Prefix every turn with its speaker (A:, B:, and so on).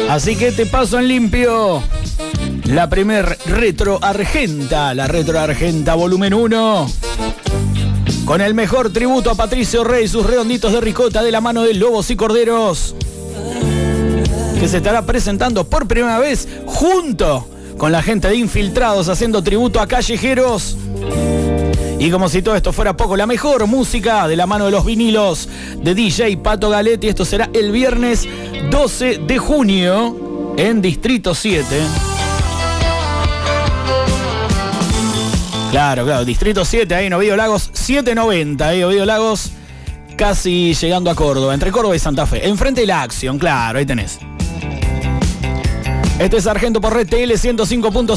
A: Así que te paso en limpio la primer Retro Argenta, la Retro Argenta volumen 1. Con el mejor tributo a Patricio Rey y sus redonditos de ricota de la mano de Lobos y Corderos, que se estará presentando por primera vez junto con la gente de Infiltrados, haciendo tributo a Callejeros. Y como si todo esto fuera poco, la mejor música de la mano de los vinilos de DJ Pato Galetti. Esto será el viernes 12 de junio en Distrito 7. Claro, Distrito 7, ahí en Ovidio Lagos, 790, Ovidio Lagos, casi llegando a Córdoba, entre Córdoba y Santa Fe. Enfrente de la Acción, claro, ahí tenés. Este es Sargento por Red TL 105.5.